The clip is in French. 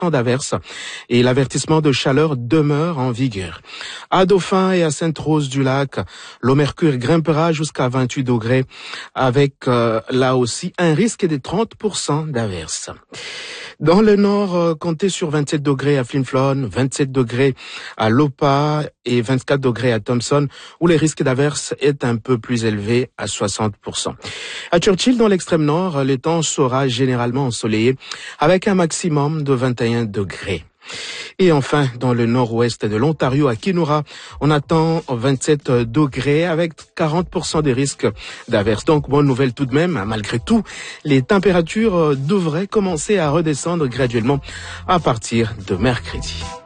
d'averses et l'avertissement de chaleur demeure en vigueur. À Dauphin et à Sainte-Rose-du-Lac, le mercure grimpera jusqu'à 28 degrés avec là aussi un risque de 30% d'averses. Dans le nord, comptez sur 27 degrés à Flin Flon, 27 degrés à Lopa et 24 degrés à Thompson, où le risque d'averse est un peu plus élevé à 60%. À Churchill, dans l'extrême nord, le temps sera généralement ensoleillé avec un maximum de 21 degrés. Et enfin, dans le nord-ouest de l'Ontario, à Kenora, on attend 27 degrés avec 40% des risques d'averse. Donc, bonne nouvelle tout de même, malgré tout, les températures devraient commencer à redescendre graduellement à partir de mercredi.